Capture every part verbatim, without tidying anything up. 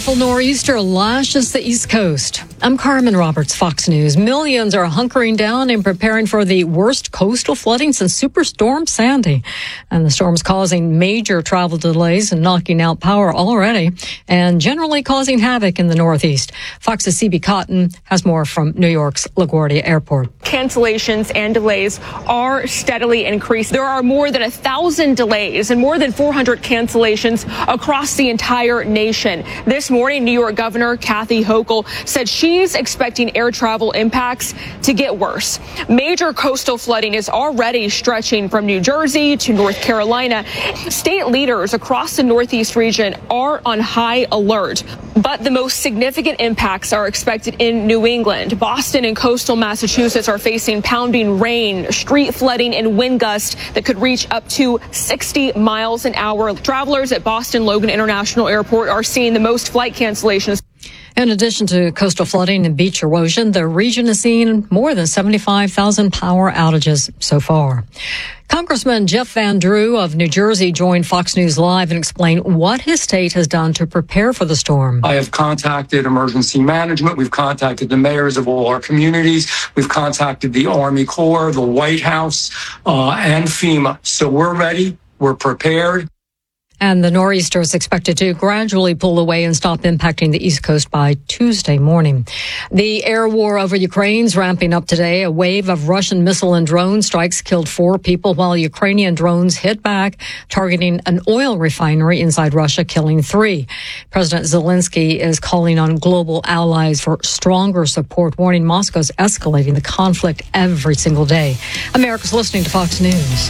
powerful nor'easter lashes the East Coast. I'm Carmen Roberts, Fox News. Millions are hunkering down and preparing for the worst coastal flooding since Superstorm Sandy. And the storm's causing major travel delays and knocking out power already and generally causing havoc in the Northeast. Fox's C B Cotton has more from New York's LaGuardia Airport. Cancellations and delays are steadily increasing. There are more than a thousand delays and more than four hundred cancellations across the entire nation. This morning, New York Governor Kathy Hochul said she's expecting air travel impacts to get worse. Major coastal flooding is already stretching from New Jersey to North Carolina. State leaders across the Northeast region are on high alert, but the most significant impacts are expected in New England. Boston and coastal Massachusetts are facing pounding rain, street flooding, and wind gusts that could reach up to sixty miles an hour. Travelers at Boston Logan International Airport are seeing the most flight cancellations. In addition to coastal flooding and beach erosion, the region has seen more than seventy-five thousand power outages so far. Congressman Jeff Van Drew of New Jersey joined Fox News Live and explained what his state has done to prepare for the storm. I have contacted emergency management. We've contacted the mayors of all our communities. We've contacted the Army Corps, the White House, uh, and FEMA. So we're ready. We're prepared. And the nor'easter is expected to gradually pull away and stop impacting the East Coast by Tuesday morning. The air war over Ukraine's ramping up today. A wave of Russian missile and drone strikes killed four people while Ukrainian drones hit back, targeting an oil refinery inside Russia, killing three. President Zelensky is calling on global allies for stronger support, warning Moscow's escalating the conflict every single day. America's listening to Fox News.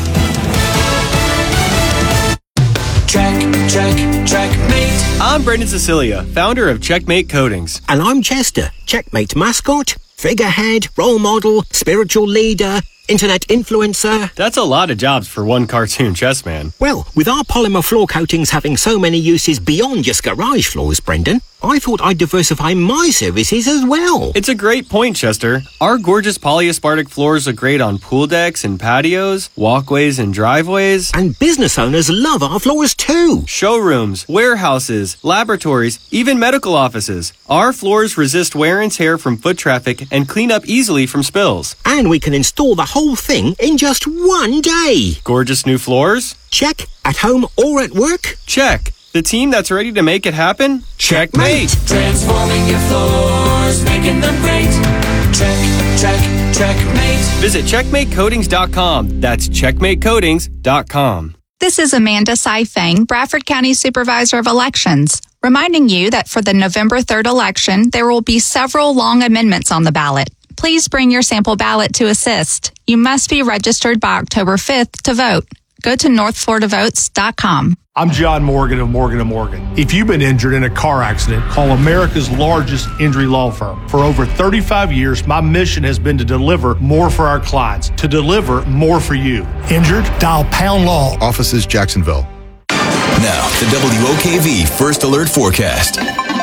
Check, check, checkmate. I'm Brendan Cecilia, founder of Checkmate Coatings. And I'm Chester, Checkmate mascot, figurehead, role model, spiritual leader, internet influencer. That's a lot of jobs for one cartoon chess man. Well, with our polymer floor coatings having so many uses beyond just garage floors, Brendan, I thought I'd diversify my services as well. It's a great point, Chester. Our gorgeous polyaspartic floors look great on pool decks and patios, walkways and driveways. And business owners love our floors too. Showrooms, warehouses, laboratories, even medical offices. Our floors resist wear and tear from foot traffic and clean up easily from spills. And we can install the whole thing in just one day. Gorgeous new floors? Check. At home or at work? Check. The team that's ready to make it happen? Checkmate! Transforming your floors, making them great. Check, check, checkmate. Visit checkmate coatings dot com. That's checkmate coatings dot com. This is Amanda Seifang, Bradford County Supervisor of Elections, reminding you that for the November third election, there will be several long amendments on the ballot. Please bring your sample ballot to assist. You must be registered by October fifth to vote. Go to north florida votes dot com. I'm John Morgan of Morgan and Morgan. If you've been injured in a car accident, call America's largest injury law firm. For over thirty-five years, my mission has been to deliver more for our clients, to deliver more for you. Injured? Dial Pound Law. Offices Jacksonville. Now, the W O K V First Alert Forecast.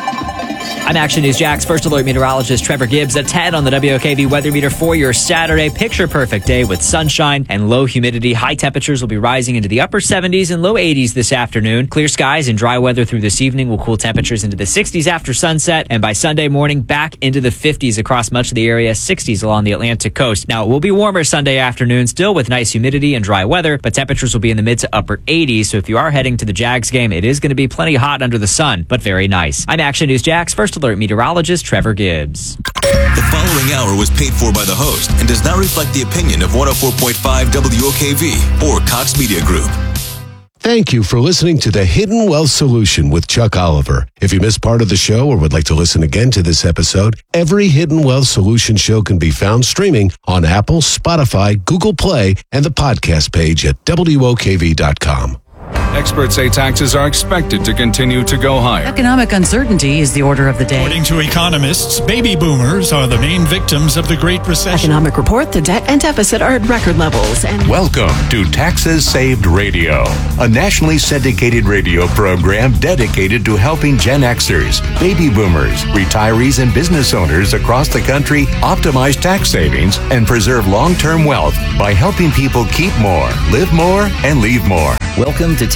I'm Action News Jack's First Alert meteorologist Trevor Gibbs at ten on the W O K V weather meter for your Saturday. Picture perfect day with sunshine and low humidity. High temperatures will be rising into the upper seventies and low eighties this afternoon. Clear skies and dry weather through this evening will cool temperatures into the sixties after sunset, and by Sunday morning back into the fifties across much of the area, sixties along the Atlantic coast. Now, it will be warmer Sunday afternoon, still with nice humidity and dry weather, but temperatures will be in the mid to upper eighties. So if you are heading to the Jags game, it is going to be plenty hot under the sun, but very nice. I'm Action News Jack's First Alert meteorologist Trevor Gibbs. The following hour was paid for by the host and does not reflect the opinion of one oh four point five W O K V or Cox Media Group. Thank you for listening to The Hidden Wealth Solution with Chuck Oliver. If you missed part of the show or would like to listen again to this episode, every Hidden Wealth Solution show can be found streaming on Apple, Spotify, Google Play, and the podcast page at W O K V dot com. Experts say taxes are expected to continue to go higher. Economic uncertainty is the order of the day. According to economists, baby boomers are the main victims of the Great Recession. Economic report, the debt and deficit are at record levels. And welcome to Taxes Saved Radio, a nationally syndicated radio program dedicated to helping Gen Xers, baby boomers, retirees, and business owners across the country optimize tax savings and preserve long-term wealth by helping people keep more, live more, and leave more. Welcome to Tax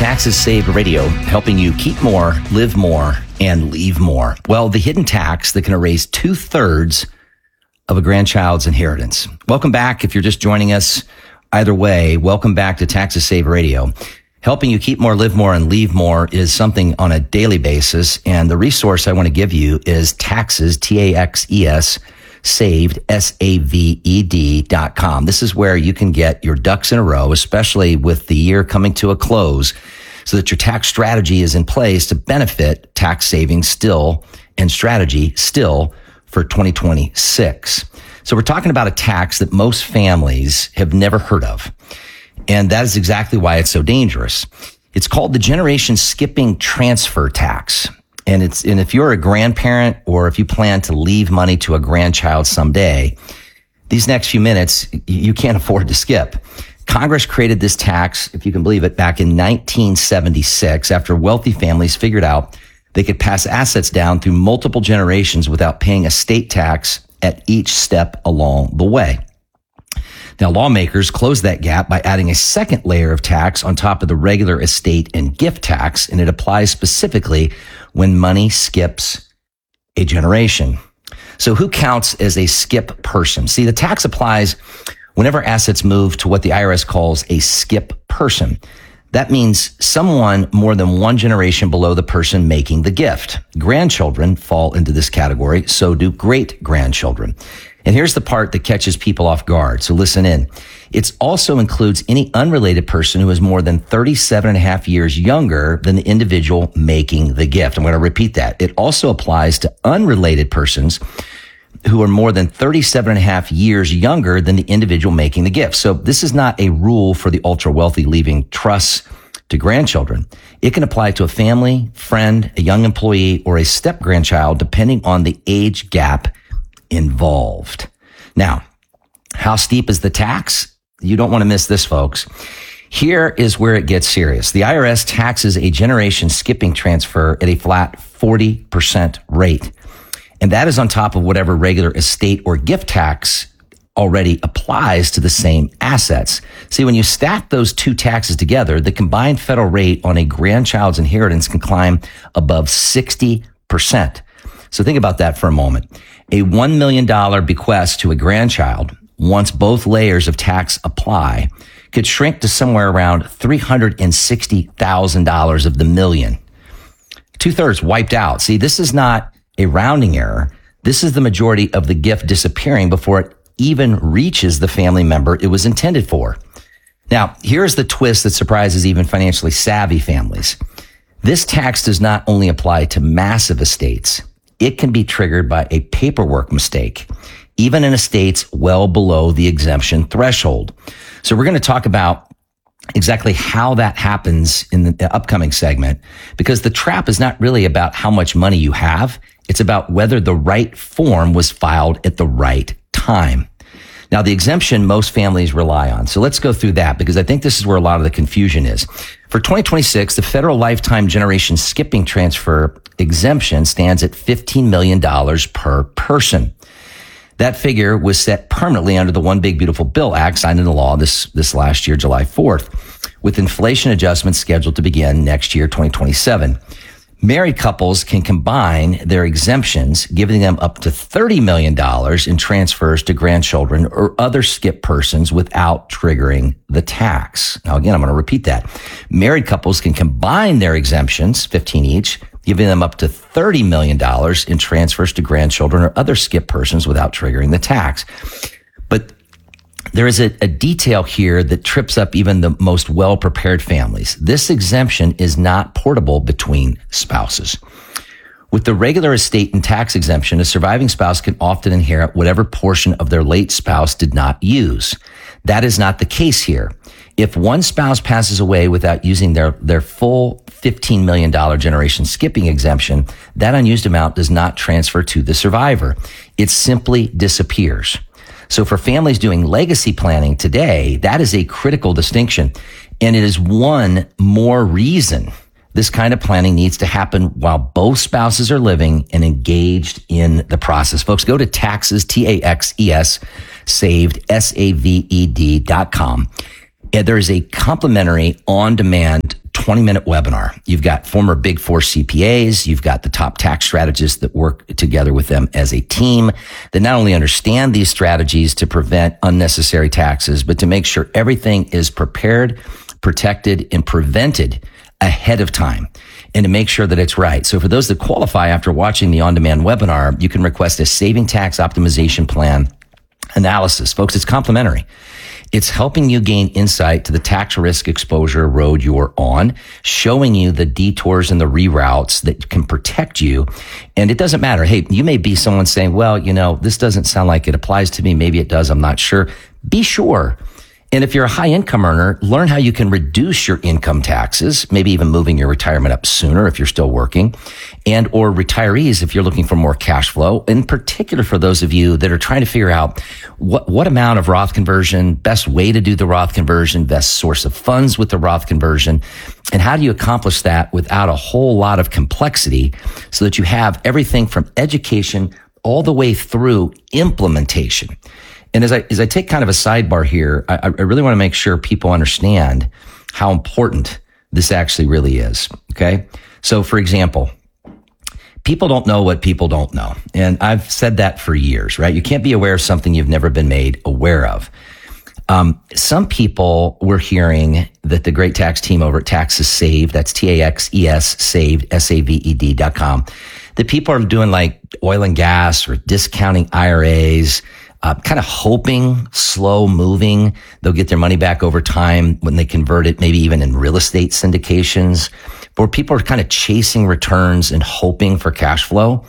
Taxes Saved Radio, helping you keep more, live more, and leave more. Well, the hidden tax that can erase two-thirds of a grandchild's inheritance. Welcome back. If you're just joining us, either way, welcome back to Taxes Saved Radio. Helping you keep more, live more, and leave more is something on a daily basis. And the resource I want to give you is Taxes, T A X E S, Saved, S A V E D dot com. This is where you can get your ducks in a row, especially with the year coming to a close, so that your tax strategy is in place to benefit tax savings still and strategy still for twenty twenty-six. So we're talking about a tax that most families have never heard of. And that is exactly why it's so dangerous. It's called the generation skipping transfer tax. And it's, and if you're a grandparent or if you plan to leave money to a grandchild someday, these next few minutes, you can't afford to skip. Congress created this tax, if you can believe it, back in nineteen seventy-six after wealthy families figured out they could pass assets down through multiple generations without paying a state tax at each step along the way. Now, lawmakers closed that gap by adding a second layer of tax on top of the regular estate and gift tax, and it applies specifically when money skips a generation. So who counts as a skip person? See, the tax applies whenever assets move to what the I R S calls a skip person. That means someone more than one generation below the person making the gift. Grandchildren fall into this category, so do great-grandchildren. And here's the part that catches people off guard, so listen in. It also includes any unrelated person who is more than thirty-seven and a half years younger than the individual making the gift. I'm going to repeat that. It also applies to unrelated persons who are more than thirty-seven and a half years younger than the individual making the gift. So this is not a rule for the ultra wealthy leaving trusts to grandchildren. It can apply to a family, friend, a young employee, or a step grandchild, depending on the age gap involved. Now, how steep is the tax? You don't want to miss this, folks. Here is where it gets serious. The I R S taxes a generation skipping transfer at a flat forty percent rate. And that is on top of whatever regular estate or gift tax already applies to the same assets. See, when you stack those two taxes together, the combined federal rate on a grandchild's inheritance can climb above sixty percent. So think about that for a moment. A one million dollars bequest to a grandchild, once both layers of tax apply, could shrink to somewhere around three hundred sixty thousand dollars of the million. Two-thirds wiped out. See, this is not a rounding error. This is the majority of the gift disappearing before it even reaches the family member it was intended for. Now, here's the twist that surprises even financially savvy families. This tax does not only apply to massive estates. It can be triggered by a paperwork mistake, even in estates well below the exemption threshold. So we're going to talk about exactly how that happens in the upcoming segment, because the trap is not really about how much money you have. It's about whether the right form was filed at the right time. Now, the exemption most families rely on. So let's go through that, because I think this is where a lot of the confusion is. For twenty twenty-six, the federal lifetime generation skipping transfer exemption stands at fifteen million dollars per person. That figure was set permanently under the One Big Beautiful Bill Act signed into law this, this last year, July fourth, with inflation adjustments scheduled to begin next year, twenty twenty-seven. Married couples can combine their exemptions, giving them up to thirty million dollars in transfers to grandchildren or other skip persons without triggering the tax. Now, again, I'm going to repeat that. Married couples can combine their exemptions, fifteen each, giving them up to thirty million dollars in transfers to grandchildren or other skip persons without triggering the tax. But there is a, a detail here that trips up even the most well-prepared families. This exemption is not portable between spouses. With the regular estate and tax exemption, a surviving spouse can often inherit whatever portion of their late spouse did not use. That is not the case here. If one spouse passes away without using their, their full fifteen million dollars generation skipping exemption, that unused amount does not transfer to the survivor. It simply disappears. So for families doing legacy planning today, that is a critical distinction. And it is one more reason this kind of planning needs to happen while both spouses are living and engaged in the process. Folks, go to taxes, T A X E S, saved, S A V E D dot com. And there is a complimentary on-demand twenty minute webinar. You've got former Big Four C P As. You've got the top tax strategists that work together with them as a team that not only understand these strategies to prevent unnecessary taxes, but to make sure everything is prepared, protected, and prevented ahead of time, and to make sure that it's right. So for those that qualify after watching the on-demand webinar, you can request a saving tax optimization plan analysis. Folks, it's complimentary. It's helping you gain insight to the tax risk exposure road you're on, showing you the detours and the reroutes that can protect you. And it doesn't matter. Hey, you may be someone saying, well, you know, this doesn't sound like it applies to me. Maybe it does. I'm not sure. Be sure. And if you're a high income earner, learn how you can reduce your income taxes, maybe even moving your retirement up sooner if you're still working, and or retirees if you're looking for more cash flow, in particular for those of you that are trying to figure out what, what amount of Roth conversion, best way to do the Roth conversion, best source of funds with the Roth conversion, and how do you accomplish that without a whole lot of complexity so that you have everything from education all the way through implementation. And as I, as I take kind of a sidebar here, I, I really want to make sure people understand how important this actually really is. Okay. So for example, people don't know what people don't know. And I've said that for years, right? You can't be aware of something you've never been made aware of. Um, some people were hearing that the great tax team over at Taxes Saved, that's T A X E S saved, S A V E D dot com, that people are doing like oil and gas or discounting I R As, Uh, kind of hoping, slow moving, they'll get their money back over time when they convert it, maybe even in real estate syndications, where people are kind of chasing returns and hoping for cash flow.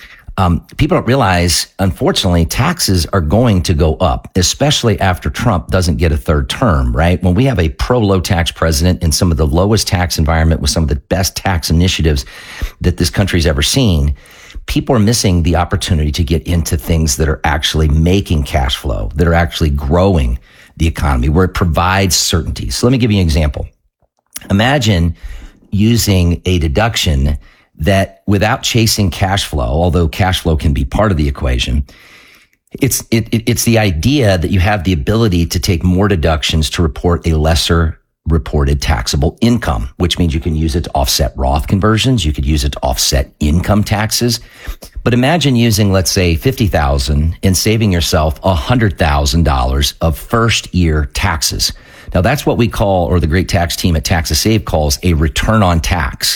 Um, people don't realize, unfortunately, taxes are going to go up, especially after Trump doesn't get a third term, right? When we have a pro-low tax president in some of the lowest tax environment with some of the best tax initiatives that this country's ever seen, people are missing the opportunity to get into things that are actually making cash flow, that are actually growing the economy, where it provides certainty. So let me give you an example. Imagine using a deduction that without chasing cash flow, although cash flow can be part of the equation, it's it, it, it's the idea that you have the ability to take more deductions to report a lesser reported taxable income, which means you can use it to offset Roth conversions. You could use it to offset income taxes. But imagine using, let's say, fifty thousand dollars and saving yourself one hundred thousand dollars of first year taxes. Now that's what we call, or the great tax team at Taxes Saved calls, a return on tax.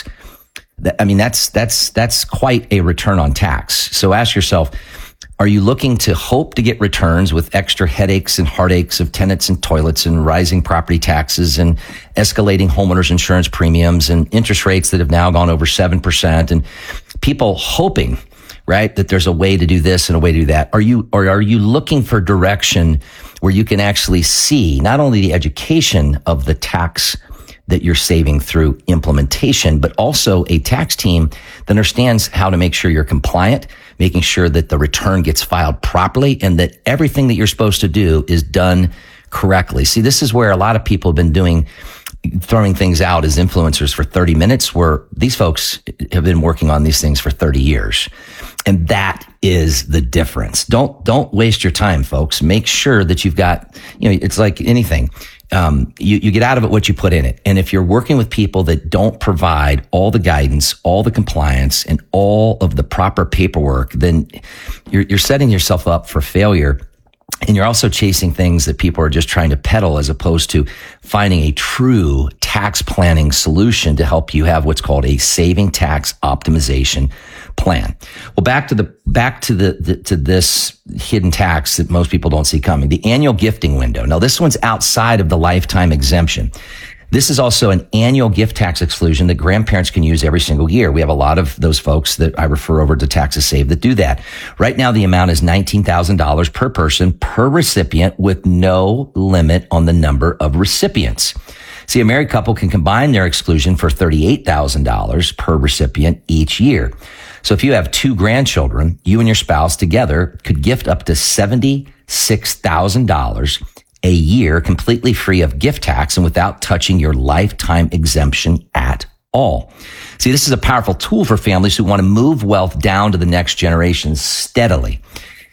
I mean, that's, that's, that's quite a return on tax. So ask yourself, are you looking to hope to get returns with extra headaches and heartaches of tenants and toilets and rising property taxes and escalating homeowners insurance premiums and interest rates that have now gone over seven percent and people hoping, right, that there's a way to do this and a way to do that? Are you, or are you looking for direction where you can actually see not only the education of the tax that you're saving through implementation, but also a tax team that understands how to make sure you're compliant, making sure that the return gets filed properly and that everything that you're supposed to do is done correctly. See, this is where a lot of people have been doing, throwing things out as influencers for thirty minutes, where these folks have been working on these things for thirty years. And that is the difference. Don't, don't waste your time, folks. Make sure that you've got, you know, it's like anything. Um, you, you get out of it what you put in it. And if you're working with people that don't provide all the guidance, all the compliance, and all of the proper paperwork, then you're, you're setting yourself up for failure. And you're also chasing things that people are just trying to peddle as opposed to finding a true tax planning solution to help you have what's called a saving tax optimization plan. Well, back to the, back to the, the, to this hidden tax that most people don't see coming, the annual gifting window. Now, this one's outside of the lifetime exemption. This is also an annual gift tax exclusion that grandparents can use every single year. We have a lot of those folks that I refer over to Taxes Saved that do that. Right now, the amount is nineteen thousand dollars per person per recipient with no limit on the number of recipients. See, a married couple can combine their exclusion for thirty-eight thousand dollars per recipient each year. So if you have two grandchildren, you and your spouse together could gift up to seventy-six thousand dollars a year completely free of gift tax and without touching your lifetime exemption at all. See, this is a powerful tool for families who want to move wealth down to the next generation steadily.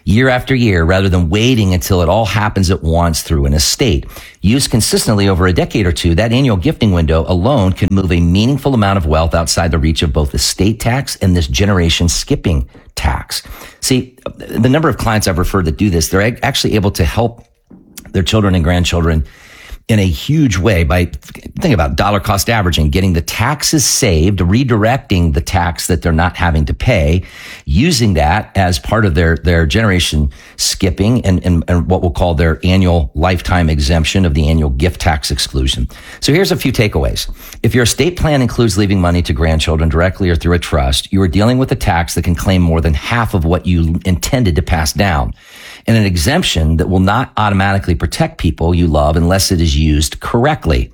year after year rather than waiting until it all happens at once through an estate. Used consistently over a decade or two, that annual gifting window alone can move a meaningful amount of wealth outside the reach of both estate tax and this generation skipping tax. See, the number of clients I've referred that do this, they're actually able to help their children and grandchildren in a huge way by, think about dollar cost averaging, getting the taxes saved, redirecting the tax that they're not having to pay, using that as part of their, their generation skipping and, and, and what we'll call their annual lifetime exemption of the annual gift tax exclusion. So here's a few takeaways. If your estate plan includes leaving money to grandchildren directly or through a trust, you are dealing with a tax that can claim more than half of what you intended to pass down, and an exemption that will not automatically protect people you love unless it is used correctly.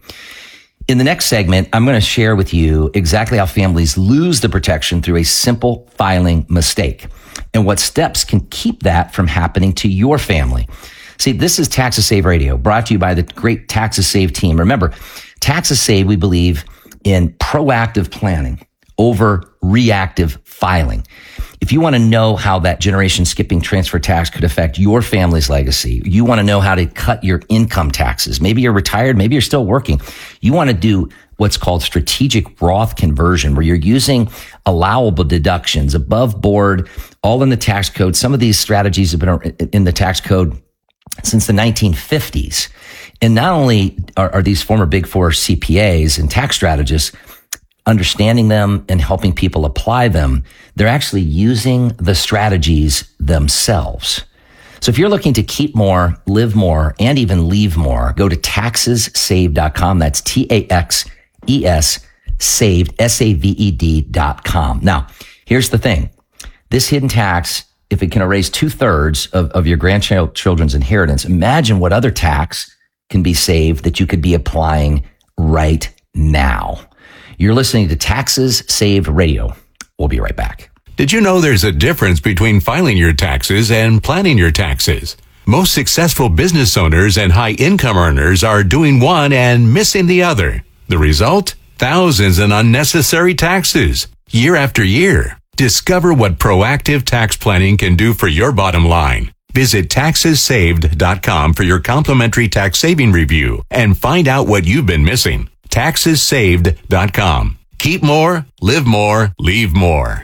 In the next segment, I'm going to share with you exactly how families lose the protection through a simple filing mistake and what steps can keep that from happening to your family. See, this is Taxes Save Radio, brought to you by the great Taxes Save team. Remember, Taxes Save, we believe in proactive planning over reactive filing. If you want to know how that generation skipping transfer tax could affect your family's legacy, you want to know how to cut your income taxes. Maybe you're retired, maybe you're still working. You want to do what's called strategic Roth conversion, where you're using allowable deductions above board, all in the tax code. Some of these strategies have been in the tax code since the nineteen fifties. And not only are, are these former Big Four C P As and tax strategists understanding them and helping people apply them, they're actually using the strategies themselves. So if you're looking to keep more, live more, and even leave more, go to taxes save dot com. That's T A X E S saved, S A V E D dot com. Now, here's the thing. This hidden tax, if it can erase two thirds of, of your grandchildren's inheritance, imagine what other tax can be saved that you could be applying right now. You're listening to Taxes Saved Radio. We'll be right back. Did you know there's a difference between filing your taxes and planning your taxes? Most successful business owners and high income earners are doing one and missing the other. The result? Thousands in unnecessary taxes, year after year. Discover what proactive tax planning can do for your bottom line. Visit taxes saved dot com for your complimentary tax saving review and find out what you've been missing. taxes saved dot com. Keep more, live more, leave more.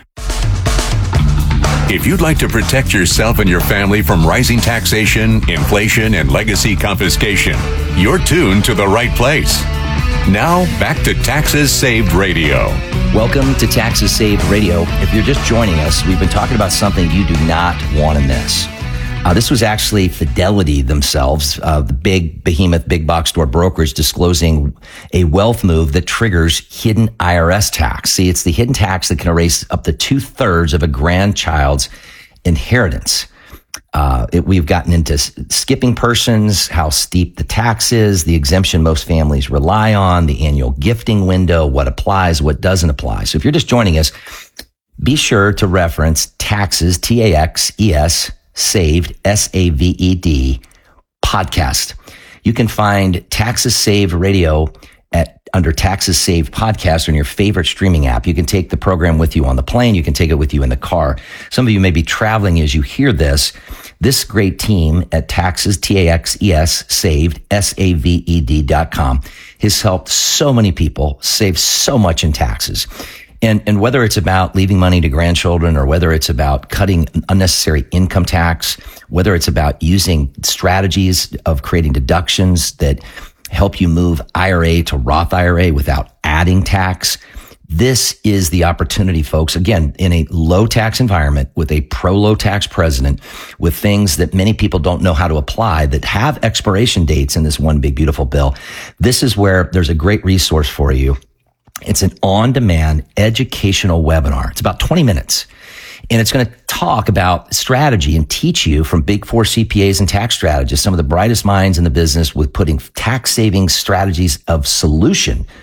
If you'd like to protect yourself and your family from rising taxation, inflation, and legacy confiscation, you're tuned to the right place. Now, back to Taxes Saved Radio. Welcome to Taxes Saved Radio. If you're just joining us, we've been talking about something you do not want to miss. Uh, this was actually Fidelity themselves, uh, the big behemoth, big box store brokerage, disclosing a wealth move that triggers hidden I R S tax. See, it's the hidden tax that can erase up to two thirds of a grandchild's inheritance. Uh, it, we've gotten into skipping persons, how steep the tax is, the exemption most families rely on, the annual gifting window, what applies, what doesn't apply. So if you're just joining us, be sure to reference taxes, T A X E S, saved, S A V E D, podcast. You can find Taxes Saved Radio at under Taxes Saved Podcast on your favorite streaming app. You can take the program with you on the plane. You can take it with you in the car. Some of you may be traveling as you hear this. This great team at Taxes, T A X E S, saved, S A V E D dot com has helped so many people save so much in taxes. And, and whether it's about leaving money to grandchildren or whether it's about cutting unnecessary income tax, whether it's about using strategies of creating deductions that help you move I R A to Roth I R A without adding tax, this is the opportunity, folks. Again, in a low tax environment with a pro-low tax president, with things that many people don't know how to apply that have expiration dates in this one big beautiful bill, this is where there's a great resource for you. It's an on-demand educational webinar. It's about twenty minutes. And it's going to talk about strategy and teach you from Big Four C P As and tax strategists, some of the brightest minds in the business with putting tax saving strategies of solution,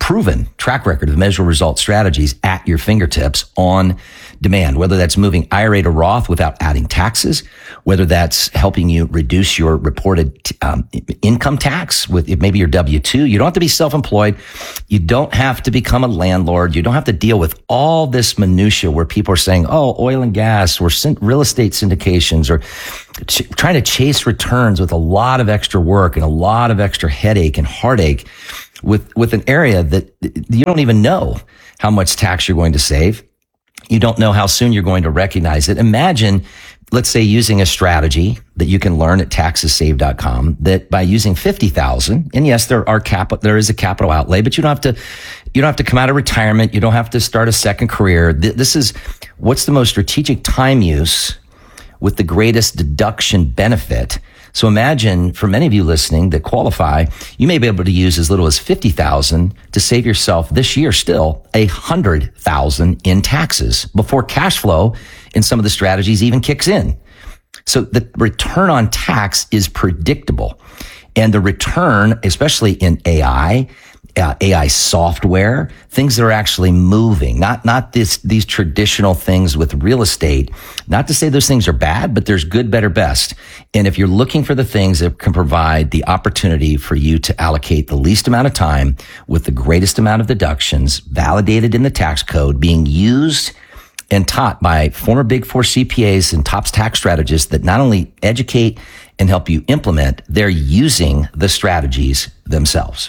proven track record of measurable result strategies at your fingertips on demand, whether that's moving I R A to Roth without adding taxes, whether that's helping you reduce your reported um, income tax with maybe your W two. You don't have to be self-employed. You don't have to become a landlord. You don't have to deal with all this minutia where people are saying, oh, oil and gas or real estate syndications or ch- trying to chase returns with a lot of extra work and a lot of extra headache and heartache with, with an area that you don't even know how much tax you're going to save. You don't know how soon you're going to recognize it. Imagine, let's say, using a strategy that you can learn at taxes saved dot com that by using fifty thousand, and yes, there are cap, there is a capital outlay, but you don't have to, you don't have to come out of retirement. You don't have to start a second career. This is what's the most strategic time use with the greatest deduction benefit. So imagine, for many of you listening that qualify, you may be able to use as little as fifty thousand to save yourself this year still a hundred thousand in taxes before cash flow in some of the strategies even kicks in. So the return on tax is predictable, and the return, especially in A I, Uh, A I software, things that are actually moving, not, not this, these traditional things with real estate. Not to say those things are bad, but there's good, better, best. And if you're looking for the things that can provide the opportunity for you to allocate the least amount of time with the greatest amount of deductions validated in the tax code, being used and taught by former Big Four C P As and top tax strategists that not only educate and help you implement, they're using the strategies themselves.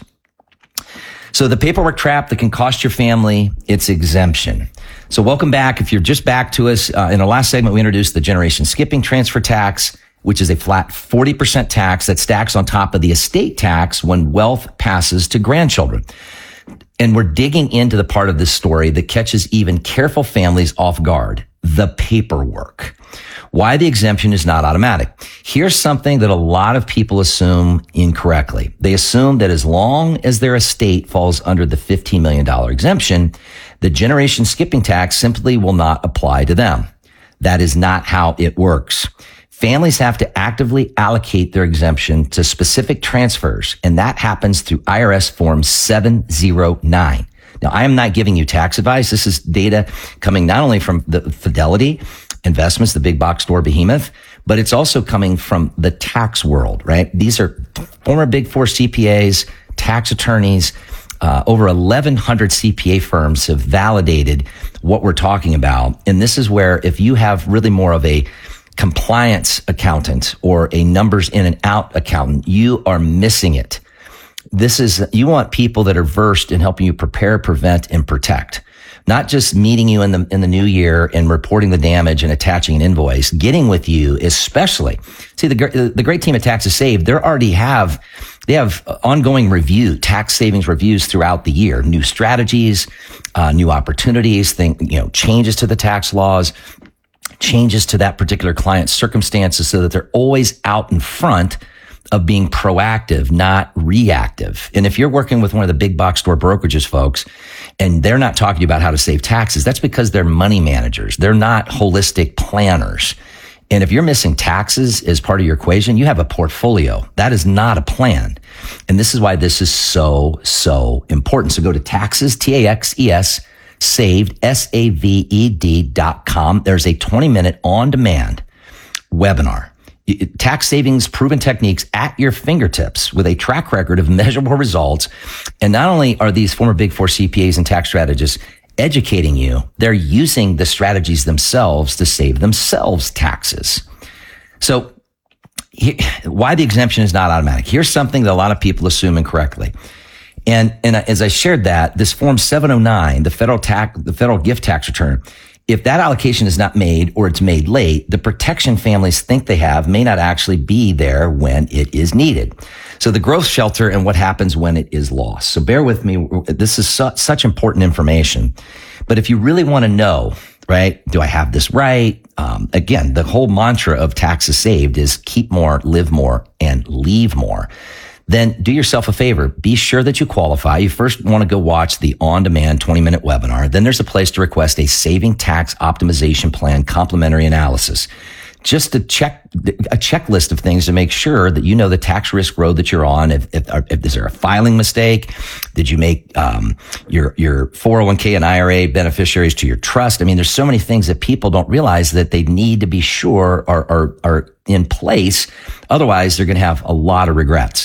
So the paperwork trap that can cost your family, it's exemption. So welcome back. If you're just back to us, uh, in the last segment, we introduced the generation skipping transfer tax, which is a flat forty percent tax that stacks on top of the estate tax when wealth passes to grandchildren. And we're digging into the part of this story that catches even careful families off guard, the paperwork. Why the exemption is not automatic. Here's something that a lot of people assume incorrectly. They assume that as long as their estate falls under the fifteen million dollars exemption, the generation skipping tax simply will not apply to them. That is not how it works. Families have to actively allocate their exemption to specific transfers, and that happens through I R S Form seven oh nine. Now, I am not giving you tax advice. This is data coming not only from the Fidelity Investments, the big box store behemoth, but it's also coming from the tax world, right? These are former Big Four C P As, tax attorneys. Uh, over eleven hundred C P A firms have validated what we're talking about. And this is where if you have really more of a compliance accountant or a numbers in and out accountant, you are missing it. This is, you want people that are versed in helping you prepare, prevent, and protect. Not just meeting you in the, in the new year and reporting the damage and attaching an invoice, getting with you, especially. See, the, the great team at Taxes Saved, they already have, they have ongoing review, tax savings reviews throughout the year, new strategies, uh, new opportunities, think, you know, changes to the tax laws, changes to that particular client's circumstances so that they're always out in front of being proactive, not reactive. And if you're working with one of the big box store brokerages, folks, and they're not talking about how to save taxes, that's because they're money managers. They're not holistic planners. And if you're missing taxes as part of your equation, you have a portfolio. That is not a plan. And this is why this is so, so important. So go to taxes, T A X E S, saved, S A V E D dot com. There's a twenty minute on demand webinar. Tax savings proven techniques at your fingertips with a track record of measurable results. And not only are these former Big Four C P As and tax strategists educating you, they're using the strategies themselves to save themselves taxes. So he, why the exemption is not automatic? Here's something that a lot of people assume incorrectly. And, and as I shared that, this Form seven oh nine, the federal tax, the federal gift tax return, if that allocation is not made or it's made late, the protection families think they have may not actually be there when it is needed. So the growth shelter and what happens when it is lost. So bear with me. This is su- such important information. But if you really want to know, right, do I have this right? Um, again, the whole mantra of Taxes Saved is keep more, live more, and leave more. Then do yourself a favor. Be sure that you qualify. You first want to go watch the on-demand twenty minute webinar. Then there's a place to request a saving tax optimization plan complimentary analysis. just a check, a checklist of things to make sure that you know the tax risk road that you're on. If, if, if is there a filing mistake? Did you make, um, your, your four oh one k and I R A beneficiaries to your trust? I mean, there's so many things that people don't realize that they need to be sure are, are, are in place. Otherwise, they're going to have a lot of regrets.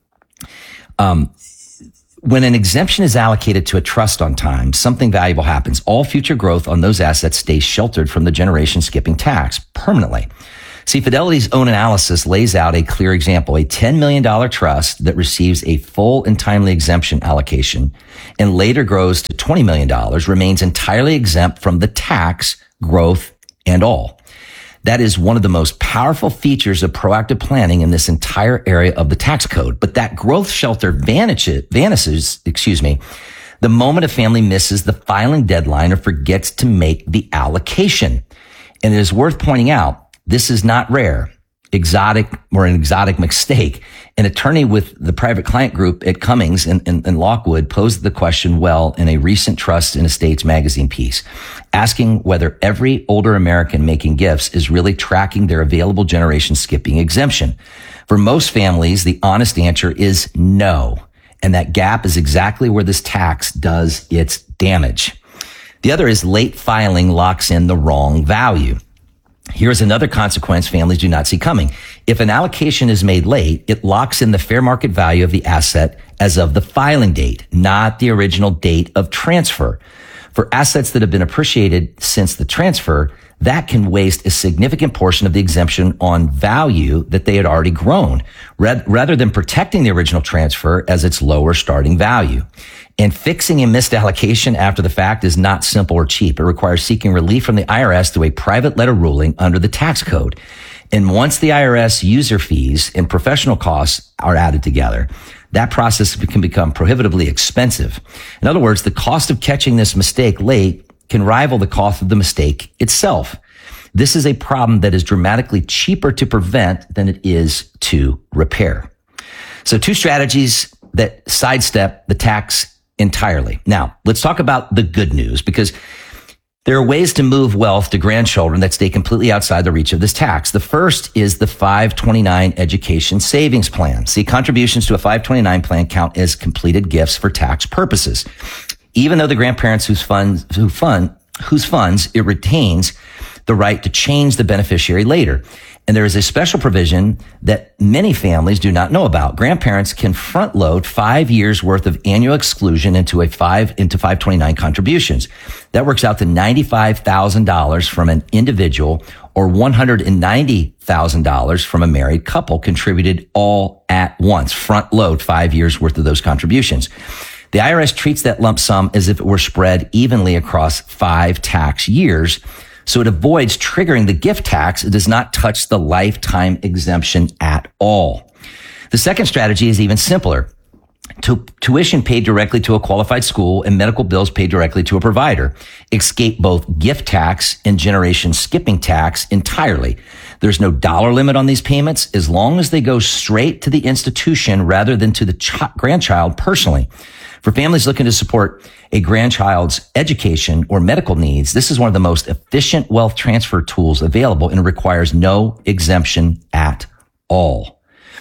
Um, When an exemption is allocated to a trust on time, something valuable happens. All future growth on those assets stays sheltered from the generation skipping tax permanently. See, Fidelity's own analysis lays out a clear example. A ten million dollars trust that receives a full and timely exemption allocation and later grows to twenty million dollars remains entirely exempt from the tax, growth, and all. That is one of the most powerful features of proactive planning in this entire area of the tax code. But that growth shelter vanishes, vanishes, excuse me, the moment a family misses the filing deadline or forgets to make the allocation. And it is worth pointing out, this is not rare, exotic, or an exotic mistake. An attorney with the private client group at Cummings and, and, and Lockwood posed the question well in a recent Trust and Estates magazine piece, asking whether every older American making gifts is really tracking their available generation skipping exemption. For most families, the honest answer is no. And that gap is exactly where this tax does its damage. The other is late filing locks in the wrong value. Here's another consequence families do not see coming. If an allocation is made late, it locks in the fair market value of the asset as of the filing date, not the original date of transfer. For assets that have been appreciated since the transfer, that can waste a significant portion of the exemption on value that they had already grown, rather than protecting the original transfer as its lower starting value. And fixing a missed allocation after the fact is not simple or cheap. It requires seeking relief from the I R S through a private letter ruling under the tax code. And once the I R S user fees and professional costs are added together, that process can become prohibitively expensive. In other words, the cost of catching this mistake late can rival the cost of the mistake itself. This is a problem that is dramatically cheaper to prevent than it is to repair. So two strategies that sidestep the tax entirely. Now, let's talk about the good news, because there are ways to move wealth to grandchildren that stay completely outside the reach of this tax. The first is the five twenty-nine Education Savings Plan. See, contributions to a five twenty-nine plan count as completed gifts for tax purposes. Even though the grandparents whose funds, who fund, whose funds it retains the right to change the beneficiary later. And there is a special provision that many families do not know about. Grandparents can front load five years worth of annual exclusion into a five, into five twenty-nine contributions. That works out to ninety-five thousand dollars from an individual or one hundred ninety thousand dollars from a married couple contributed all at once. Front load five years worth of those contributions. The I R S treats that lump sum as if it were spread evenly across five tax years, so it avoids triggering the gift tax. It does not touch the lifetime exemption at all. The second strategy is even simpler. Tu- tuition paid directly to a qualified school and medical bills paid directly to a provider escape both gift tax and generation skipping tax entirely. There's no dollar limit on these payments as long as they go straight to the institution rather than to the ch- grandchild personally. For families looking to support a grandchild's education or medical needs, this is one of the most efficient wealth transfer tools available and requires no exemption at all.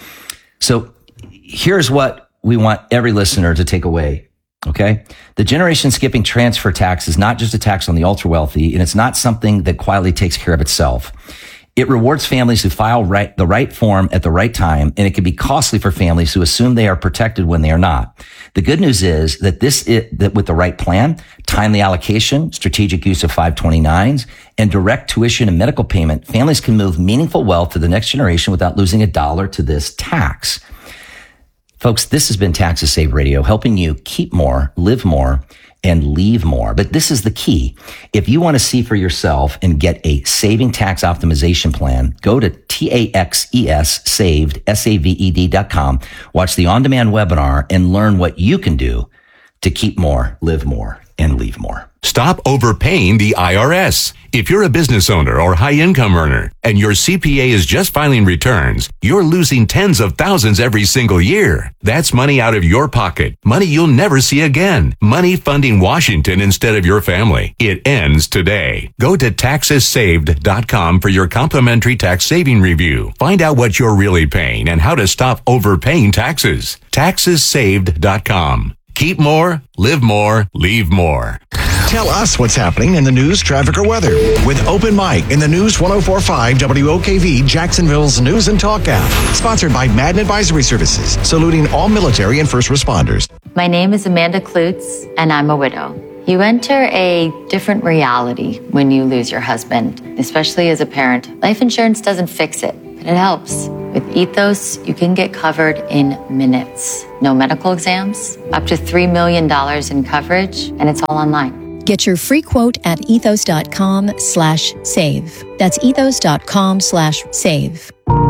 So here's what we want every listener to take away. Okay. The generation skipping transfer tax is not just a tax on the ultra wealthy, and it's not something that quietly takes care of itself. It rewards families who file right, the right form at the right time, and it can be costly for families who assume they are protected when they are not. The good news is that this, it, that with the right plan, timely allocation, strategic use of five twenty-nines, and direct tuition and medical payment, families can move meaningful wealth to the next generation without losing a dollar to this tax. Folks, this has been Taxes Save Radio, helping you keep more, live more, and leave more. But this is the key. If you want to see for yourself and get a saving tax optimization plan, go to T A X E S saved, S A V E D dot com, watch the on-demand webinar, and learn what you can do to keep more, live more, and leave more. Stop overpaying the I R S. If you're a business owner or high-income earner and your C P A is just filing returns, you're losing tens of thousands every single year. That's money out of your pocket, money you'll never see again, money funding Washington instead of your family. It ends today. Go to taxes saved dot com for your complimentary tax saving review. Find out what you're really paying and how to stop overpaying taxes. taxes saved dot com. Keep more, live more, leave more. Tell us what's happening in the news, traffic, or weather with Open Mic in the News one oh four point five W O K V, Jacksonville's News and Talk app. Sponsored by Madden Advisory Services, saluting all military and first responders. My name is Amanda Klutz, and I'm a widow. You enter a different reality when you lose your husband, especially as a parent. Life insurance doesn't fix it, but it helps. With Ethos, you can get covered in minutes. No medical exams, up to three million dollars in coverage, and it's all online. Get your free quote at ethos.com slash save. That's ethos.com slash save.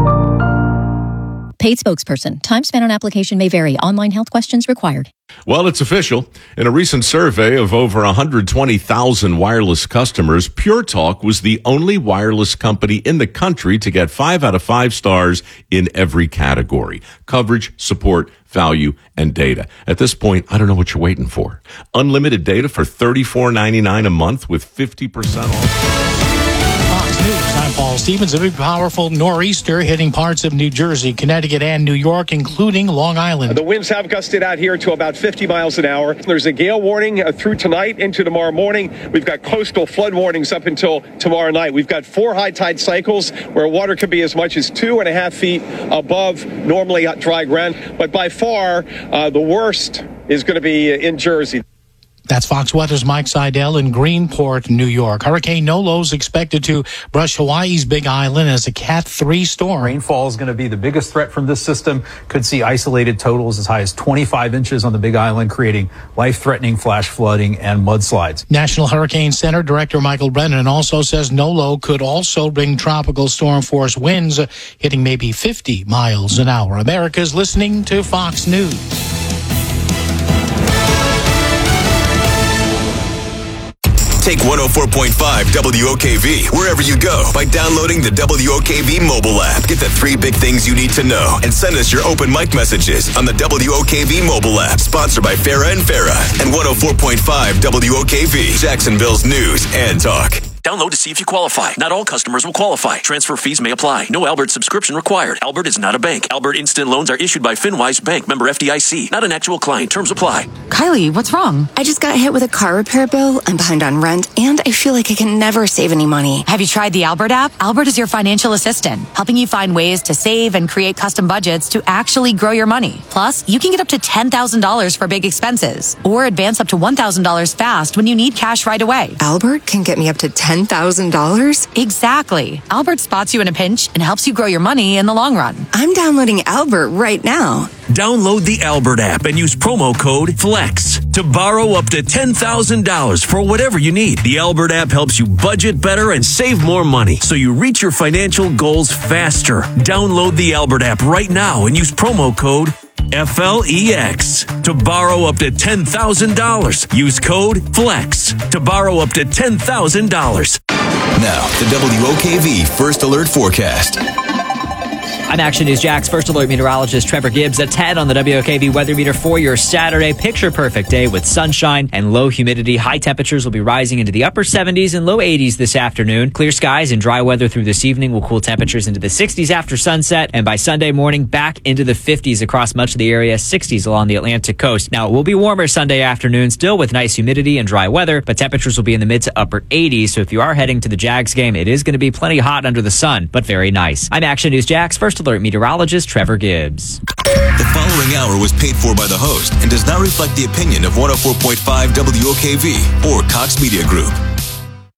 Paid spokesperson. Time spent on application may vary. Online health questions required. Well, it's official. In a recent survey of over one hundred twenty thousand wireless customers, Pure Talk was the only wireless company in the country to get five out of five stars in every category: coverage, support, value, and data. At this point, I don't know what you're waiting for. Unlimited data for thirty-four ninety-nine a month with fifty percent off. News. I'm Paul Stevens. A big, powerful nor'easter hitting parts of New Jersey, Connecticut, and New York, including Long Island. The winds have gusted out here to about fifty miles an hour. There's a gale warning uh, through tonight into tomorrow morning. We've got coastal flood warnings up until tomorrow night. We've got four high tide cycles where water could be as much as two and a half feet above normally dry ground. But by far, uh, the worst is going to be in Jersey. That's Fox Weather's Mike Seidel in Greenport, New York. Hurricane Nolo is expected to brush Hawaii's Big Island as a Cat three storm. Rainfall is going to be the biggest threat from this system. Could see isolated totals as high as twenty-five inches on the Big Island, creating life-threatening flash flooding and mudslides. National Hurricane Center Director Michael Brennan also says Nolo could also bring tropical storm force winds hitting maybe fifty miles an hour. America's listening to Fox News. Take one oh four point five W O K V wherever you go by downloading the W O K V mobile app. Get the three big things you need to know and send us your open mic messages on the W O K V mobile app. Sponsored by Farah and Farah and one oh four point five W O K V, Jacksonville's News and Talk. Download to see if you qualify. Not all customers will qualify. Transfer fees may apply. No Albert subscription required. Albert is not a bank. Albert Instant Loans are issued by FinWise Bank, member F D I C. Not an actual client. Terms apply. Kylie, what's wrong? I just got hit with a car repair bill. I'm behind on rent, and I feel like I can never save any money. Have you tried the Albert app? Albert is your financial assistant, helping you find ways to save and create custom budgets to actually grow your money. Plus, you can get up to ten thousand dollars for big expenses, or advance up to one thousand dollars fast when you need cash right away. Albert can get me up to ten thousand dollars? Exactly. Albert spots you in a pinch and helps you grow your money in the long run. I'm downloading Albert right now. Download the Albert app and use promo code FLEX to borrow up to ten thousand dollars for whatever you need. The Albert app helps you budget better and save more money so you reach your financial goals faster. Download the Albert app right now and use promo code F L E X to borrow up to ten thousand dollars. Use code FLEX to borrow up to ten thousand dollars. Now, the W O K V First Alert Forecast. I'm Action News Jack's First Alert meteorologist Trevor Gibbs at ten on the W O K V weather meter for your Saturday. Picture perfect day with sunshine and low humidity. High temperatures will be rising into the upper seventies and low eighties this afternoon. Clear skies and dry weather through this evening will cool temperatures into the sixties after sunset. And by Sunday morning, back into the fifties across much of the area, sixties along the Atlantic coast. Now, it will be warmer Sunday afternoon, still with nice humidity and dry weather, but temperatures will be in the mid to upper eighties. So if you are heading to the Jags game, it is going to be plenty hot under the sun, but very nice. I'm Action News Jack's First Alert meteorologist Trevor Gibbs. The following hour was paid for by the host and does not reflect the opinion of one oh four point five W O K V or Cox Media Group.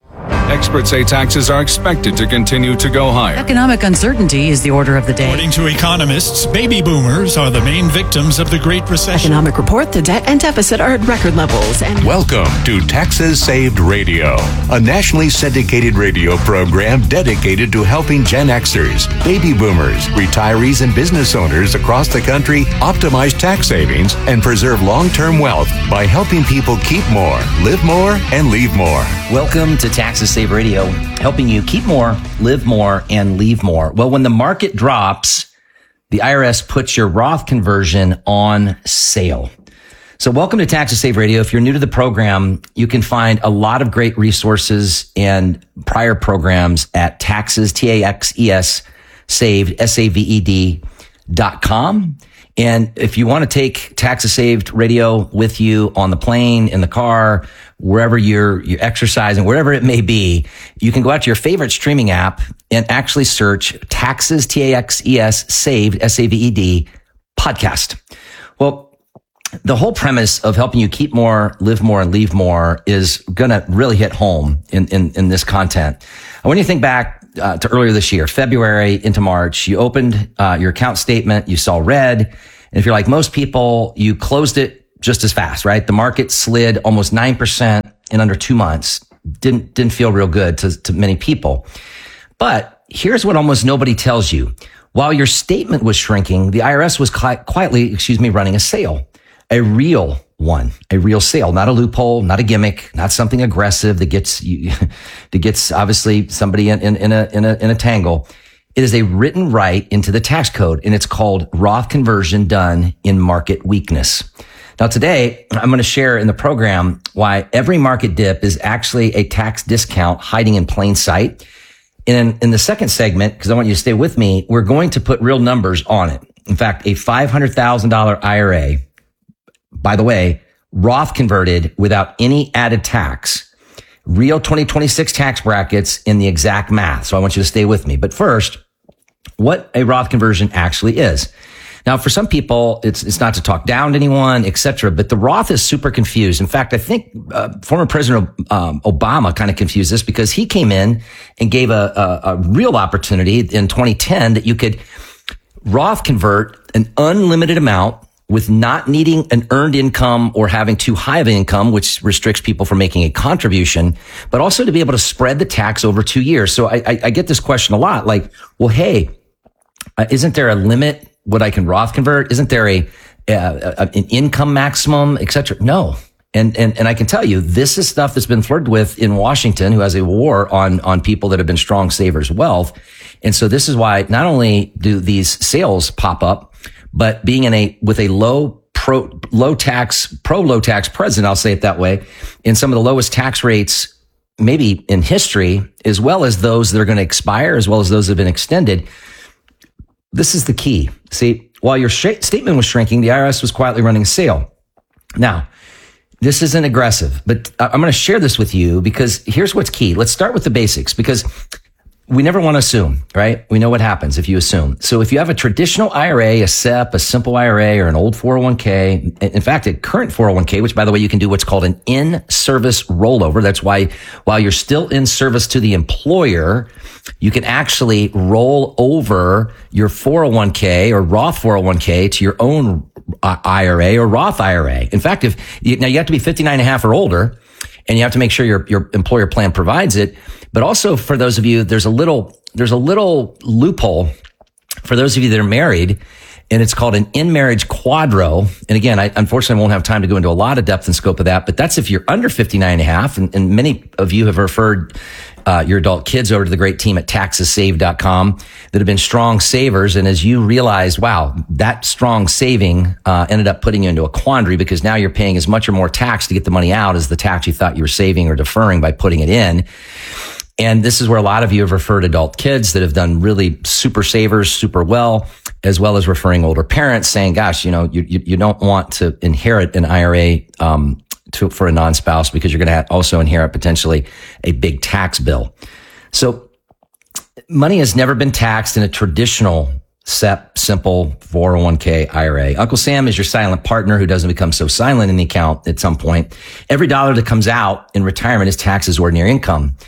Experts say taxes are expected to continue to go higher. Economic uncertainty is the order of the day. According to economists, baby boomers are the main victims of the Great Recession. Economic report, the debt and deficit are at record levels. And welcome to Taxes Saved Radio, a nationally syndicated radio program dedicated to helping Gen Xers, baby boomers, retirees, and business owners across the country optimize tax savings and preserve long-term wealth by helping people keep more, live more, and leave more. Welcome to Taxes Save Radio, helping you keep more, live more, and leave more. Well, when the market drops, the I R S puts your Roth conversion on sale. So welcome to Taxes Save Radio. If you're new to the program, you can find a lot of great resources and prior programs at taxes, T A X E S, saved, S A V E D dot com. And if you want to take Taxes Saved Radio with you on the plane, in the car, wherever you're, you're exercising, wherever it may be, you can go out to your favorite streaming app and actually search Taxes, T A X E S, Saved, S A V E D, podcast. Well, the whole premise of helping you keep more, live more, and leave more is going to really hit home in, in, in this content. And when you think back uh, to earlier this year, February into March, you opened uh, your account statement, you saw red. And if you're like most people, you closed it just as fast, right? The market slid almost nine percent in under two months. Didn't, didn't feel real good to, to many people. But here's what almost nobody tells you. While your statement was shrinking, the I R S was qui- quietly, excuse me, running a sale. A real one, a real sale, not a loophole, not a gimmick, not something aggressive that gets you, that gets obviously somebody in, in, in a, in a, in a tangle. It is a written right into the tax code, and it's called Roth conversion done in market weakness. Now today, I'm going to share in the program why every market dip is actually a tax discount hiding in plain sight. In, in the second segment, because I want you to stay with me, we're going to put real numbers on it. In fact, a five hundred thousand dollars I R A, by the way, Roth converted without any added tax, real twenty twenty-six tax brackets in the exact math. So I want you to stay with me. But first, what a Roth conversion actually is. Now, for some people, it's it's not to talk down to anyone, et cetera, but the Roth is super confused. In fact, I think uh, former President um, Obama kind of confused this because he came in and gave a, a, a real opportunity in twenty ten that you could Roth convert an unlimited amount with not needing an earned income or having too high of an income, which restricts people from making a contribution, but also to be able to spread the tax over two years. So I, I, I get this question a lot, like, well, hey, uh, isn't there a limit what I can Roth convert? Isn't there a, a, a an income maximum, et cetera? No. And, and, and I can tell you, this is stuff that's been flirted with in Washington, who has a war on, on people that have been strong savers' wealth. And so this is why not only do these sales pop up, but being in a, with a low pro, low tax, pro low tax president, I'll say it that way, in some of the lowest tax rates, maybe in history, as well as those that are going to expire, as well as those that have been extended. This is the key. See, while your sh- statement was shrinking, the I R S was quietly running a sale. Now, this isn't aggressive, but I'm going to share this with you because here's what's key. Let's start with the basics because we never want to assume, right? We know what happens if you assume. So if you have a traditional I R A, a S E P, a simple I R A, or an old four oh one k, in fact, a current four oh one k, which by the way, you can do what's called an in-service rollover. That's why while you're still in service to the employer, you can actually roll over your four oh one k or Roth four oh one k to your own I R A or Roth I R A. In fact, if you, now you have to be fifty-nine and a half or older, and you have to make sure your, your employer plan provides it. But also for those of you, there's a little, there's a little loophole for those of you that are married, and it's called an in-marriage quadro. And again, I unfortunately won't have time to go into a lot of depth and scope of that, but that's if you're under fifty-nine and a half. And, and many of you have referred uh, your adult kids over to the great team at taxes save dot com that have been strong savers. And as you realize, wow, that strong saving uh, ended up putting you into a quandary because now you're paying as much or more tax to get the money out as the tax you thought you were saving or deferring by putting it in. And this is where a lot of you have referred adult kids that have done really super savers super well, as well as referring older parents saying, gosh, you know, you, you, you don't want to inherit an I R A, um, to, for a non-spouse because you're going to also inherit potentially a big tax bill. So money has never been taxed in a traditional S E P, simple four oh one k I R A. Uncle Sam is your silent partner who doesn't become so silent in the account at some point. Every dollar that comes out in retirement is taxed as ordinary income.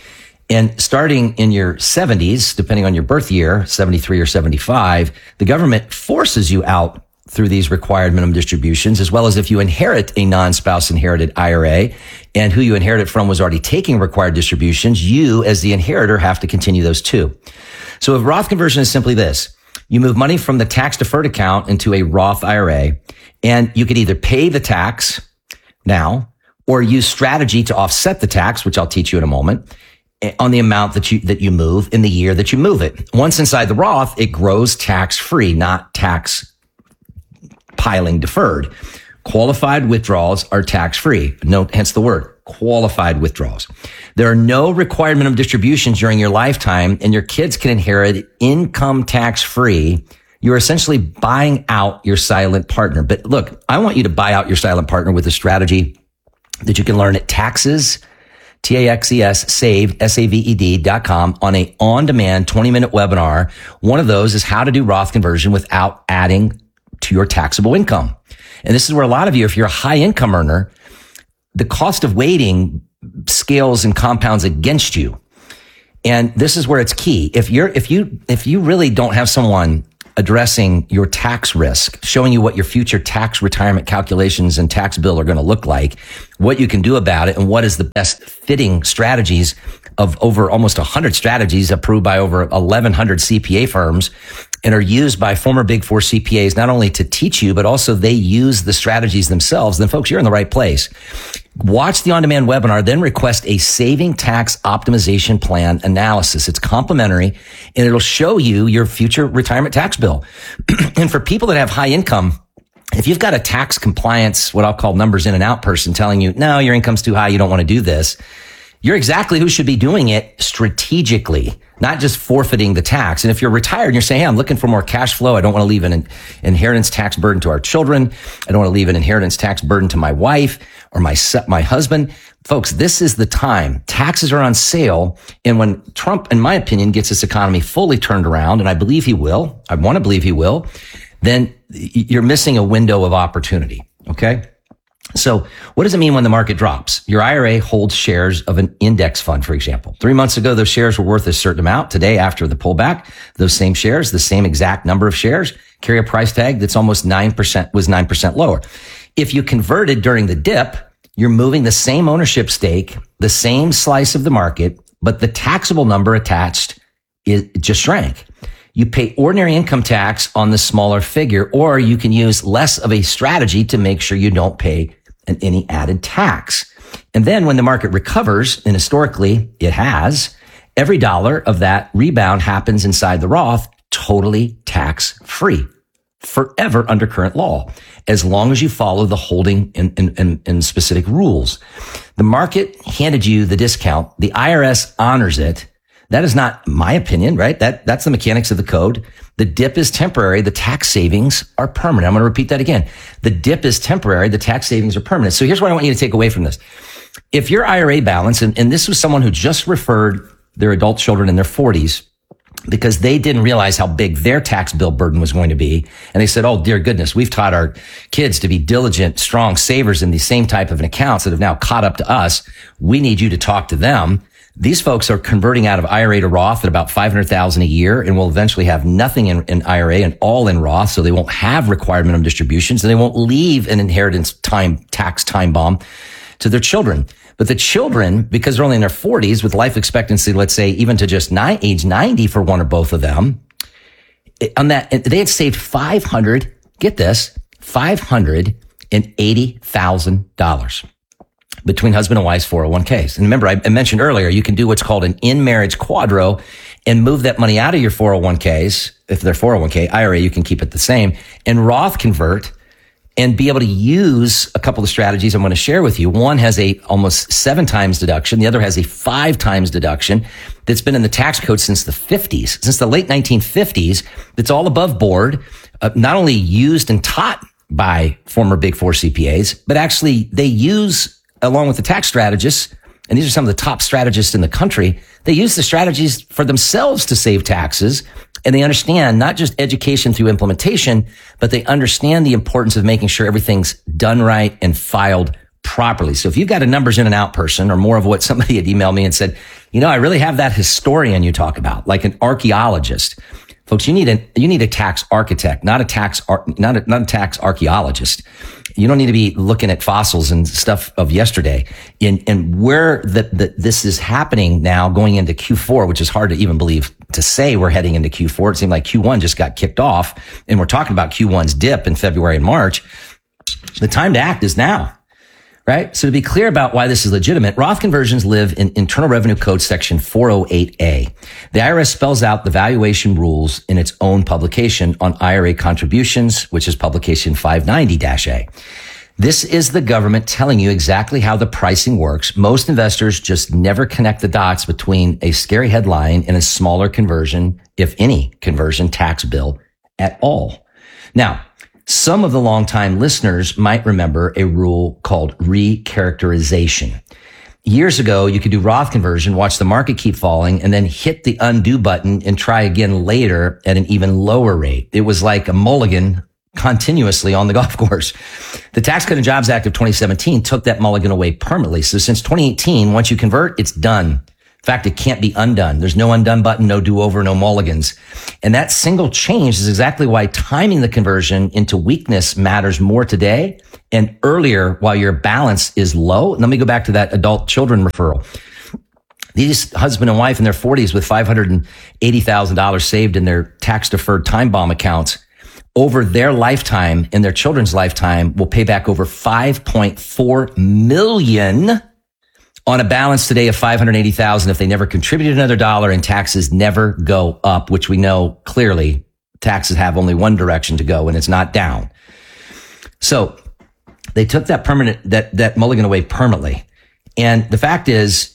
And starting in your seventies, depending on your birth year, seventy-three or seventy-five, the government forces you out through these required minimum distributions, as well as if you inherit a non-spouse inherited I R A and who you inherited from was already taking required distributions, you as the inheritor have to continue those too. So a Roth conversion is simply this. You move money from the tax deferred account into a Roth I R A, and you could either pay the tax now or use strategy to offset the tax, which I'll teach you in a moment, on the amount that you, that you move in the year that you move it. Once inside the Roth, it grows tax free, not tax piling deferred. Qualified withdrawals are tax free. Note, hence the word qualified withdrawals. There are no required minimum distributions during your lifetime, and your kids can inherit income tax free. You're essentially buying out your silent partner. But look, I want you to buy out your silent partner with a strategy that you can learn at taxes, T A X E S, saved, S A V E D dot com on a on-demand twenty minute webinar. One of those is how to do Roth conversion without adding to your taxable income. And this is where a lot of you, if you're a high income earner, the cost of waiting scales and compounds against you. And this is where it's key. If you're, if you, if you really don't have someone addressing your tax risk, showing you what your future tax retirement calculations and tax bill are going to look like, what you can do about it, and what is the best fitting strategies of over almost one hundred strategies approved by over eleven hundred C P A firms and are used by former Big Four C P As, not only to teach you, but also they use the strategies themselves, then folks, you're in the right place. Watch the on-demand webinar, then request a saving tax optimization plan analysis. It's complimentary, and it'll show you your future retirement tax bill. And for people that have high income, if you've got a tax compliance, what I'll call numbers in and out person telling you, no, your income's too high, you don't want to do this, you're exactly who should be doing it strategically, not just forfeiting the tax. And if you're retired and you're saying, hey, I'm looking for more cash flow, I don't want to leave an inheritance tax burden to our children, I don't want to leave an inheritance tax burden to my wife or my my husband. Folks, this is the time. Taxes are on sale. And when Trump, in my opinion, gets this economy fully turned around, and I believe he will, I want to believe he will, then you're missing a window of opportunity. Okay? So what does it mean when the market drops? Your I R A holds shares of an index fund, for example. Three months ago, those shares were worth a certain amount. Today, after the pullback, those same shares, the same exact number of shares, carry a price tag that's almost nine percent, was nine percent lower. If you converted during the dip, you're moving the same ownership stake, the same slice of the market, but the taxable number attached is just shrank. You pay ordinary income tax on the smaller figure, or you can use less of a strategy to make sure you don't pay an, any added tax. And then when the market recovers, and historically it has, every dollar of that rebound happens inside the Roth totally tax free forever under current law, as long as you follow the holding and, and, and specific rules. The market handed you the discount. The I R S honors it. That is not my opinion, right? That, that's the mechanics of the code. The dip is temporary. The tax savings are permanent. I'm going to repeat that again. The dip is temporary. The tax savings are permanent. So here's what I want you to take away from this. If your I R A balance, and, and this was someone who just referred their adult children in their forties, because they didn't realize how big their tax bill burden was going to be. And they said, oh, dear goodness, we've taught our kids to be diligent, strong savers in the same type of accounts that have now caught up to us. We need you to talk to them. These folks are converting out of I R A to Roth at about five hundred thousand dollars a year, and will eventually have nothing in, in I R A and all in Roth. So they won't have required minimum distributions, and they won't leave an inheritance time tax time bomb to their children. But the children, because they're only in their forties with life expectancy, let's say even to just nine, age ninety for one or both of them, on that, they had saved five hundred, get this, five hundred eighty thousand dollars between husband and wife's four oh one k's. And remember, I mentioned earlier, you can do what's called an in-marriage quadro and move that money out of your four oh one k's. If they're four oh one k, I R A, you can keep it the same, and Roth convert and be able to use a couple of strategies I'm going to share with you. One has a almost seven times deduction. The other has a five times deduction that's been in the tax code since the fifties, since the late nineteen fifties. That's all above board, uh, not only used and taught by former Big Four C P As, but actually they use, along with the tax strategists, and these are some of the top strategists in the country, they use the strategies for themselves to save taxes. And they understand not just education through implementation, but they understand the importance of making sure everything's done right and filed properly. So if you've got a numbers in and out person, or more of what somebody had emailed me and said, you know, I really have that historian you talk about, like an archaeologist. Folks, you need a, you need a tax architect, not a tax, not a, not a tax archaeologist. You don't need to be looking at fossils and stuff of yesterday. And, and where the, the, this is happening now going into Q four, which is hard to even believe to say we're heading into Q four. It seemed like Q one just got kicked off, and we're talking about Q one's dip in February and March. The time to act is now. Right? So to be clear about why this is legitimate, Roth conversions live in Internal Revenue Code section four oh eight A. The I R S spells out the valuation rules in its own publication on I R A contributions, which is publication five ninety A. This is the government telling you exactly how the pricing works. Most investors just never connect the dots between a scary headline and a smaller conversion, if any conversion tax bill at all. Now, some of the longtime listeners might remember a rule called recharacterization. Years ago, you could do Roth conversion, watch the market keep falling, and then hit the undo button and try again later at an even lower rate. It was like a mulligan continuously on the golf course. The Tax Cut and Jobs Act of twenty seventeen took that mulligan away permanently. So since twenty eighteen, once you convert, it's done. In fact, it can't be undone. There's no undone button, no do-over, no mulligans. And that single change is exactly why timing the conversion into weakness matters more today and earlier while your balance is low. And let me go back to that adult children referral. These husband and wife in their forties with five hundred eighty thousand dollars saved in their tax-deferred time bomb accounts over their lifetime and their children's lifetime will pay back over five point four million dollars on a balance today of five hundred eighty thousand dollars if they never contributed another dollar and taxes never go up, which we know clearly taxes have only one direction to go, and it's not down. So they took that permanent, that, that mulligan away permanently. And the fact is,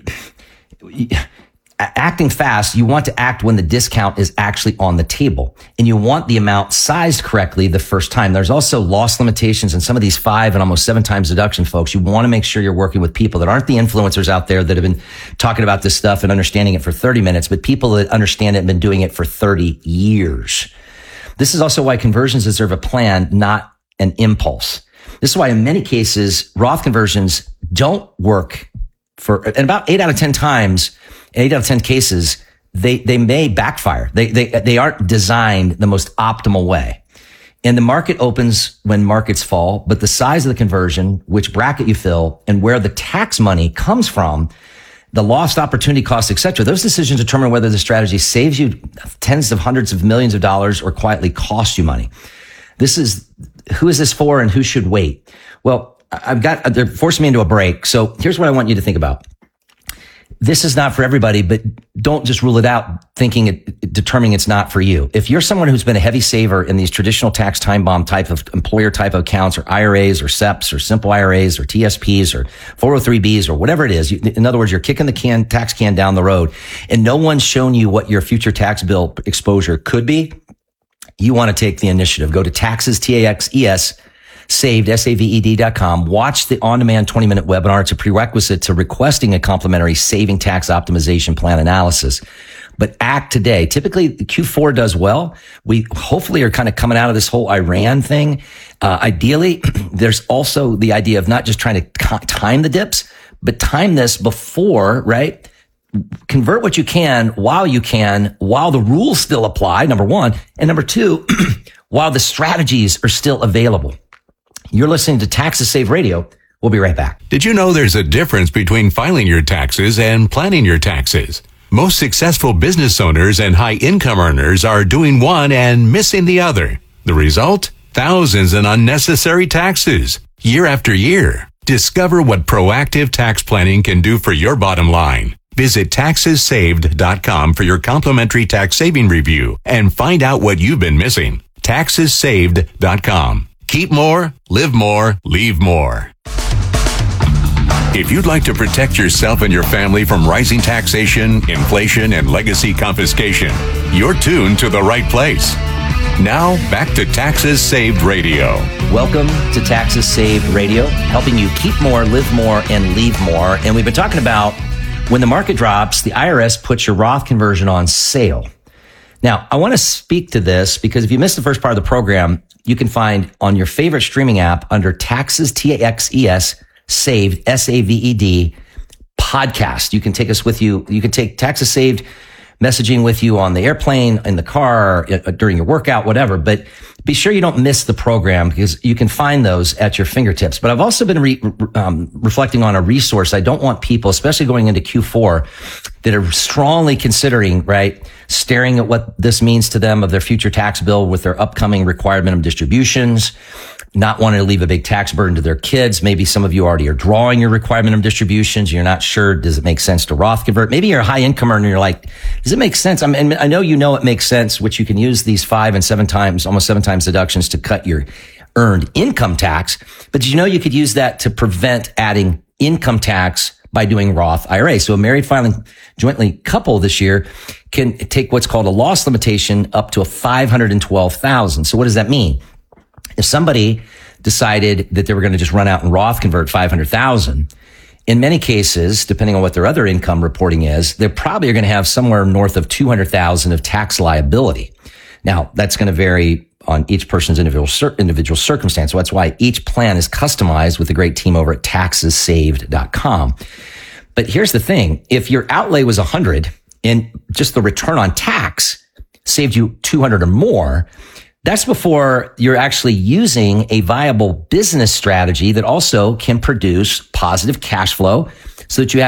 acting fast, you want to act when the discount is actually on the table, and you want the amount sized correctly the first time. There's also loss limitations in some of these five and almost seven times deduction, folks. You want to make sure you're working with people that aren't the influencers out there that have been talking about this stuff and understanding it for thirty minutes, but people that understand it and been doing it for thirty years. This is also why conversions deserve a plan, not an impulse. This is why in many cases, Roth conversions don't work for, and about eight out of ten times, eight out of ten cases, they, they may backfire. They, they, they aren't designed the most optimal way. And the market opens when markets fall, but the size of the conversion, which bracket you fill, and where the tax money comes from, the lost opportunity costs, et cetera, those decisions determine whether the strategy saves you tens of hundreds of millions of dollars or quietly costs you money. This is, who is this for and who should wait? Well, I've got, they're forcing me into a break. So here's what I want you to think about. This is not for everybody, but don't just rule it out thinking it, determining it's not for you. If you're someone who's been a heavy saver in these traditional tax time bomb type of employer type of accounts, or I R As or S E Ps or simple I R As or T S Ps or four oh three Bs or whatever it is, you, in other words, you're kicking the can, tax can down the road and no one's shown you what your future tax bill exposure could be, you want to take the initiative. Go to taxes, T A X E S, saved, S A V E D dot com. Watch the on-demand twenty minute webinar. It's a prerequisite to requesting a complimentary saving tax optimization plan analysis. But act today. Typically, Q four does well. We hopefully are kind of coming out of this whole Iran thing. Uh, ideally, there's also the idea of not just trying to time the dips, but time this before, right? Convert what you can while you can, while the rules still apply, number one. And number two, while the strategies are still available. You're listening to Taxes Save Radio. We'll be right back. Did you know there's a difference between filing your taxes and planning your taxes? Most successful business owners and high income earners are doing one and missing the other. The result? Thousands in unnecessary taxes, year after year. Discover what proactive tax planning can do for your bottom line. Visit taxes saved dot com for your complimentary tax saving review and find out what you've been missing. taxes saved dot com. Keep more, live more, leave more. If you'd like to protect yourself and your family from rising taxation, inflation, and legacy confiscation, you're tuned to the right place. Now, back to Taxes Saved Radio. Welcome to Taxes Saved Radio, helping you keep more, live more, and leave more. And we've been talking about when the market drops, the I R S puts your Roth conversion on sale. Now, I want to speak to this because if you missed the first part of the program, you can find on your favorite streaming app under Taxes, T A X E S, Saved, S A V E D, podcast. You can take us with you. You can take Taxes Saved messaging with you on the airplane, in the car, during your workout, whatever. But be sure you don't miss the program because you can find those at your fingertips. But I've also been re, um, reflecting on a resource. I don't want people, especially going into Q four, that are strongly considering, right, staring at what this means to them of their future tax bill with their upcoming required minimum distributions, not wanting to leave a big tax burden to their kids. Maybe some of you already are drawing your required minimum distributions. You're not sure, does it make sense to Roth convert? Maybe you're a high income earner and you're like, does it make sense? I mean, I know you know it makes sense, which you can use these five and seven times, almost seven times deductions to cut your earned income tax. But did you know you could use that to prevent adding income tax by doing Roth I R A? So a married filing jointly couple this year can take what's called a loss limitation up to a five hundred twelve thousand. So what does that mean? If somebody decided that they were going to just run out and Roth convert five hundred thousand, in many cases, depending on what their other income reporting is, they probably are going to have somewhere north of two hundred thousand of tax liability. Now, that's going to vary on each person's individual individual circumstance. So that's why each plan is customized with the great team over at taxes saved dot com. But here's the thing. If your outlay was one hundred and just the return on tax saved you two hundred or more, that's before you're actually using a viable business strategy that also can produce positive cash flow so that you have